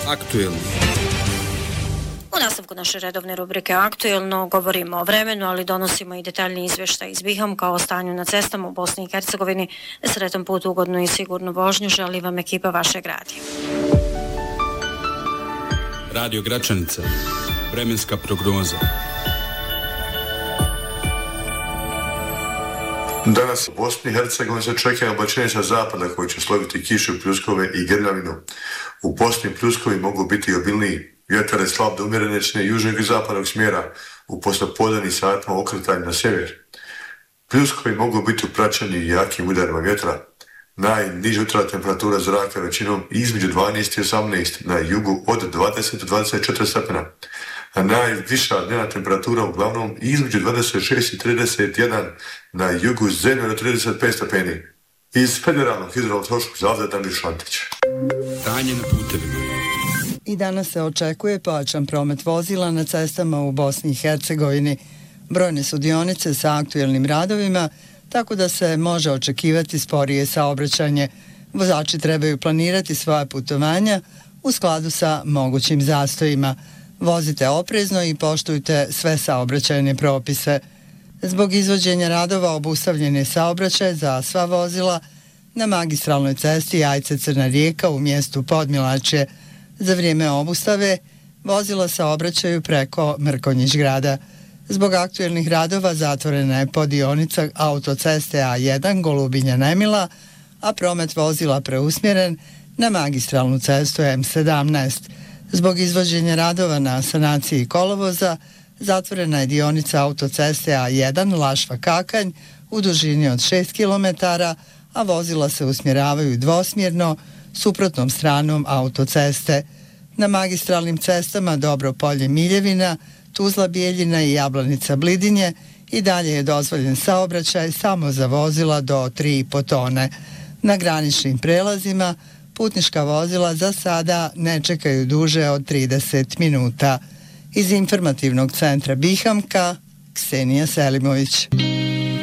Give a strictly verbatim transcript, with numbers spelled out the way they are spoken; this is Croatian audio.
Aktuelno. U nastavku naše redovne rubrike Aktuelno govorimo o vremenu, ali donosimo i detaljni izvještaj iz Bihamka o stanju na cestama u Bosni i Hercegovini. Sretan put, ugodnu i sigurnu vožnju želi vam ekipa vašeg radija. Radio Gračanica. Vremenska prognoza. Danas u Bosni i Hercegovini se očekuje oblačenje sa zapada koji će sloviti kišu, pljuskove i grmljavinu. U Bosni pljuskovi mogu biti obilniji. Vjetar je slab do umjerene jačine južnog i zapadnog smjera, u poslijepodnevnim satima okretanje na sjever. Pljuskovi mogu biti upraćeni i jakim udarima vjetra. Najniža jutarnja temperatura zraka većinom između dvanaest i osamnaest, na jugu od dvadeset do dvadeset četiri stepena. A najviša dnevna temperatura uglavnom između dvadeset šest i trideset jedan, na jugu zemlje do trideset pet stepeni. Iz Federalnog hidrometeorološkog zavoda Damir Šantić. Stanje na putevima. I danas se očekuje pojačan promet vozila na cestama u Bosni i Hercegovini. Brojne su dionice sa aktuelnim radovima, tako da se može očekivati sporije saobraćanje. Vozači trebaju planirati svoja putovanja u skladu sa mogućim zastojima. Vozite oprezno i poštujte sve saobraćajne propise. Zbog izvođenja radova obustavljen je saobraćaj za sva vozila na magistralnoj cesti Jajce-Crna Rijeka u mjestu Podmilačje. Za vrijeme obustave vozila saobraćaju preko Mrkonjić grada. Zbog aktuelnih radova zatvorena je podionica autoceste A jedan Golubinja-Nemila, a promet vozila preusmjeren na magistralnu cestu M sedamnaest. Zbog izvođenja radova na sanaciji kolovoza zatvorena je dionica autoceste A jedan Lašva-Kakanj u dužini od šest kilometara, a vozila se usmjeravaju dvosmjerno suprotnom stranom autoceste. Na magistralnim cestama Dobropolje-Miljevina, Tuzla-Bijeljina i Jablanica-Blidinje i dalje je dozvoljen saobraćaj samo za vozila do tri i po tone. Na graničnim prelazima putnička vozila za sada ne čekaju duže od trideset minuta. Iz informativnog centra Bihamka, Ksenija Selimović.